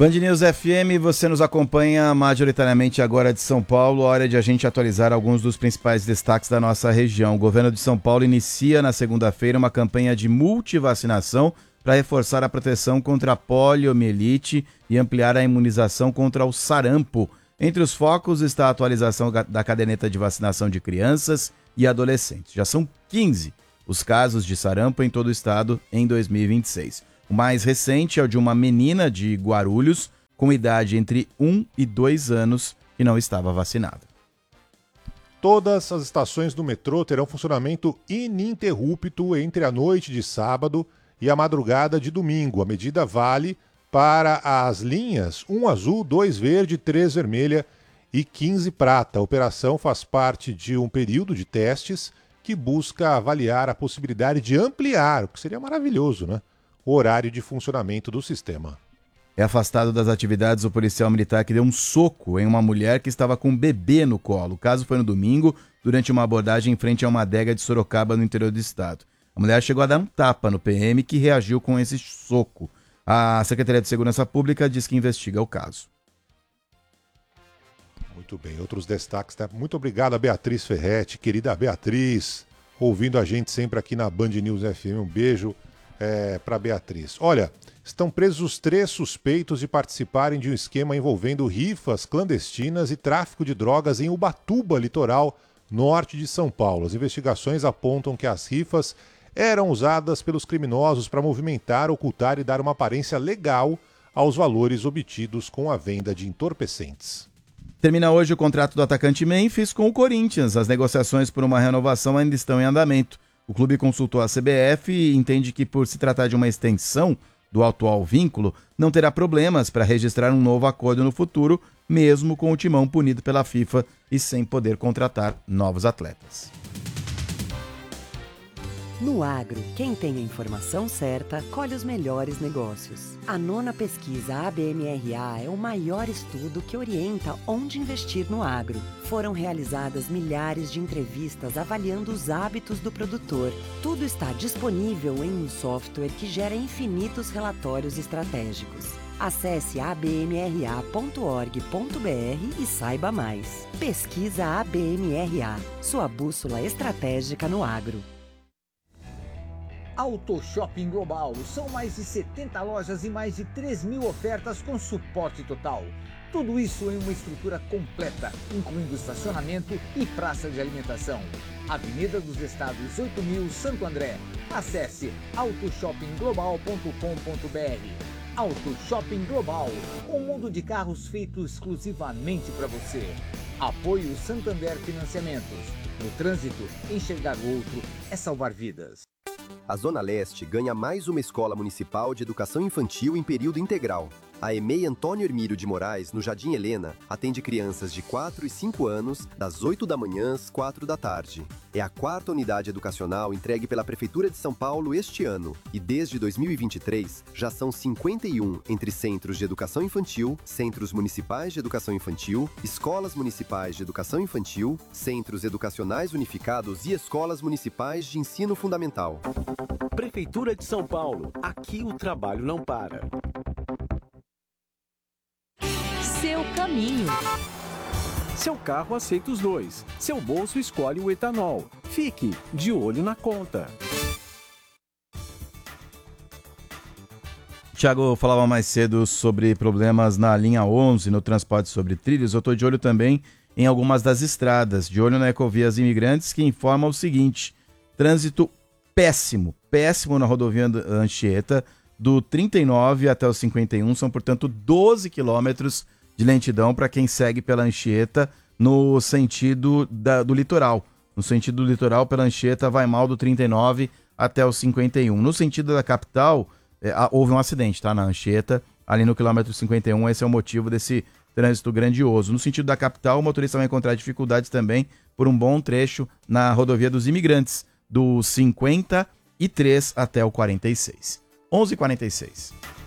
Band News FM, você nos acompanha majoritariamente agora de São Paulo, hora de a gente atualizar alguns dos principais destaques da nossa região. O governo de São Paulo inicia na segunda-feira uma campanha de multivacinação para reforçar a proteção contra a poliomielite e ampliar a imunização contra o sarampo. Entre os focos está a atualização da caderneta de vacinação de crianças e adolescentes. Já são 15 os casos de sarampo em todo o estado em 2026. O mais recente é o de uma menina de Guarulhos, com idade entre 1 e 2 anos, que não estava vacinada. Todas as estações do metrô terão funcionamento ininterrupto entre a noite de sábado e a madrugada de domingo. A medida vale para as linhas 1 azul, 2 verde, 3 vermelha e 15 prata. A operação faz parte de um período de testes que busca avaliar a possibilidade de ampliar, o que seria maravilhoso, né? O horário de funcionamento do sistema. É afastado das atividades o policial militar que deu um soco em uma mulher que estava com um bebê no colo. O caso foi no domingo, durante uma abordagem em frente a uma adega de Sorocaba, no interior do estado. A mulher chegou a dar um tapa no PM, que reagiu com esse soco. A Secretaria de Segurança Pública diz que investiga o caso. Muito bem, outros destaques, né? Muito obrigado a Beatriz Ferretti, querida Beatriz, ouvindo a gente sempre aqui na Band News FM. Um beijo para Beatriz. Olha, estão presos os 3 suspeitos de participarem de um esquema envolvendo rifas clandestinas e tráfico de drogas em Ubatuba, litoral norte de São Paulo. As investigações apontam que as rifas eram usadas pelos criminosos para movimentar, ocultar e dar uma aparência legal aos valores obtidos com a venda de entorpecentes. Termina hoje o contrato do atacante Memphis com o Corinthians. As negociações por uma renovação ainda estão em andamento. O clube consultou a CBF e entende que, por se tratar de uma extensão do atual vínculo, não terá problemas para registrar um novo acordo no futuro, mesmo com o timão punido pela FIFA e sem poder contratar novos atletas. No agro, quem tem a informação certa, colhe os melhores negócios. A 9ª pesquisa ABMRA é o maior estudo que orienta onde investir no agro. Foram realizadas milhares de entrevistas avaliando os hábitos do produtor. Tudo está disponível em um software que gera infinitos relatórios estratégicos. Acesse abmra.org.br e saiba mais. Pesquisa ABMRA, sua bússola estratégica no agro. Auto Shopping Global. São mais de 70 lojas e mais de 3.000 ofertas com suporte total. Tudo isso em uma estrutura completa, incluindo estacionamento e praça de alimentação. Avenida dos Estados 8.000, Santo André. Acesse autoshoppingglobal.com.br. Auto Shopping Global, um mundo de carros feito exclusivamente para você. Apoio Santander Financiamentos. No trânsito, enxergar o outro é salvar vidas. A Zona Leste ganha mais uma escola municipal de educação infantil em período integral. A EMEI Antônio Hermílio de Moraes, no Jardim Helena, atende crianças de 4 e 5 anos, das 8 da manhã às 4 da tarde. É a 4ª unidade educacional entregue pela Prefeitura de São Paulo este ano. E desde 2023, já são 51 entre centros de educação infantil, centros municipais de educação infantil, escolas municipais de educação infantil, centros educacionais unificados e escolas municipais de ensino fundamental. Prefeitura de São Paulo. Aqui o trabalho não para. Seu caminho. Seu carro aceita os dois. Seu bolso escolhe o etanol. Fique de olho na conta. Tiago falava mais cedo sobre problemas na linha 11, no transporte sobre trilhos. Eu estou de olho também em algumas das estradas. De olho na Ecovias Imigrantes, que informa o seguinte: trânsito péssimo na rodovia Anchieta, do 39 até o 51. São, portanto, 12 quilômetros de lentidão para quem segue pela Anchieta no sentido do litoral. No sentido do litoral, pela Anchieta, vai mal do 39 até o 51. No sentido da capital, houve um acidente, tá? Na Anchieta, ali no quilômetro 51, esse é o motivo desse trânsito grandioso. No sentido da capital, o motorista vai encontrar dificuldades também por um bom trecho na rodovia dos Imigrantes, do 53 até o 46. 11h46.